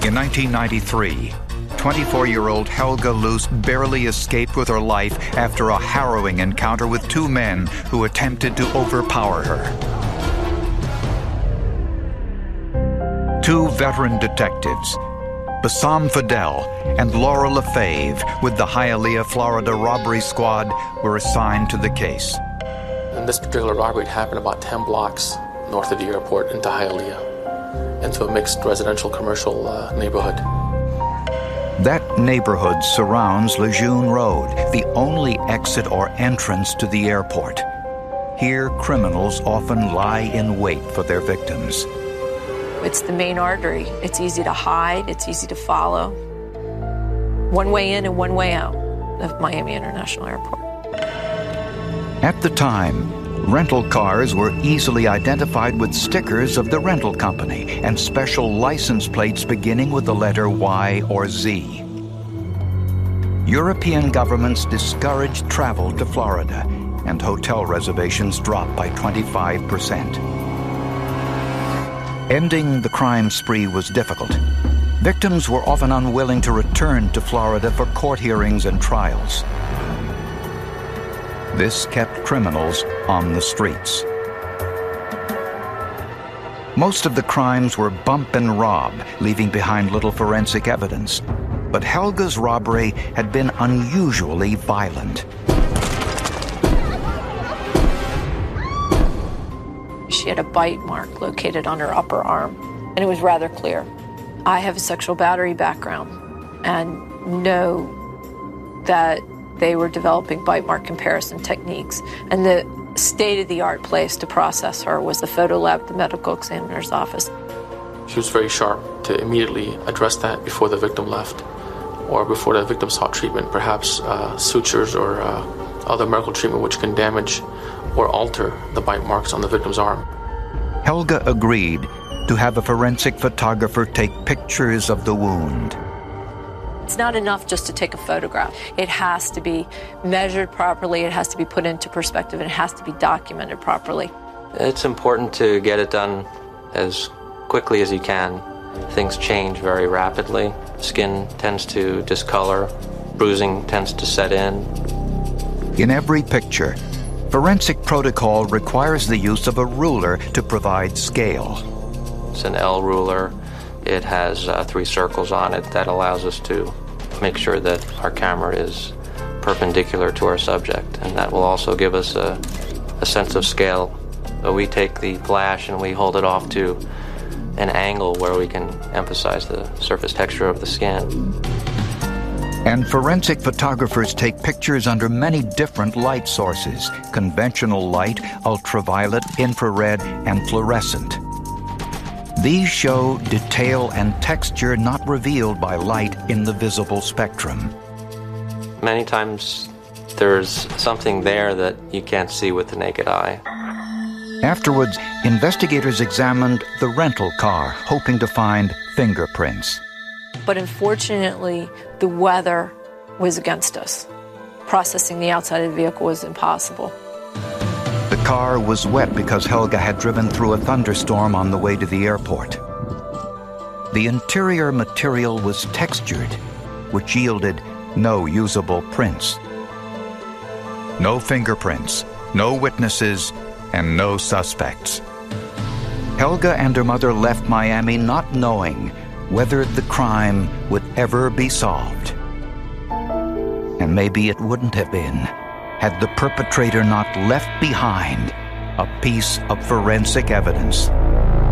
In 1993, 24-year-old Helga Lust barely escaped with her life after a harrowing encounter with two men who attempted to overpower her. Two veteran detectives, Bassam Fidel and Laura Lefebvre, with the Hialeah, Florida robbery squad, were assigned to the case. And this particular robbery happened about 10 blocks north of the airport into Hialeah, into a mixed residential commercial neighborhood. That neighborhood surrounds Lejeune Road, the only exit or entrance to the airport. Here, criminals often lie in wait for their victims. It's the main artery. It's easy to hide. It's easy to follow. One way in and one way out of Miami International Airport. At the time, rental cars were easily identified with stickers of the rental company and special license plates beginning with the letter Y or Z. European governments discouraged travel to Florida, and hotel reservations dropped by 25%. Ending the crime spree was difficult. Victims were often unwilling to return to Florida for court hearings and trials. This kept criminals on the streets. Most of the crimes were bump and rob, leaving behind little forensic evidence. But Helga's robbery had been unusually violent. She had a bite mark located on her upper arm, and it was rather clear. I have a sexual battery background and know that they were developing bite mark comparison techniques. And the state-of-the-art place to process her was the photo lab, the medical examiner's office. She was very sharp to immediately address that before the victim left or before the victim sought treatment, perhaps sutures or other medical treatment which can damage or alter the bite marks on the victim's arm. Helga agreed to have a forensic photographer take pictures of the wound. It's not enough just to take a photograph. It has to be measured properly, it has to be put into perspective, and it has to be documented properly. It's important to get it done as quickly as you can. Things change very rapidly. Skin tends to discolor, bruising tends to set in. In every picture, forensic protocol requires the use of a ruler to provide scale. It's an L ruler. It has 3 circles on it that allows us to make sure that our camera is perpendicular to our subject, and that will also give us a sense of scale. So we take the flash and we hold it off to an angle where we can emphasize the surface texture of the skin. And forensic photographers take pictures under many different light sources: conventional light, ultraviolet, infrared, and fluorescent. These show detail and texture not revealed by light in the visible spectrum. Many times there's something there that you can't see with the naked eye. Afterwards, investigators examined the rental car, hoping to find fingerprints. But unfortunately, the weather was against us. Processing the outside of the vehicle was impossible. The car was wet because Helga had driven through a thunderstorm on the way to the airport. The interior material was textured, which yielded no usable prints. No fingerprints, no witnesses, and no suspects. Helga and her mother left Miami not knowing whether the crime would ever be solved. And maybe it wouldn't have been had the perpetrator not left behind a piece of forensic evidence.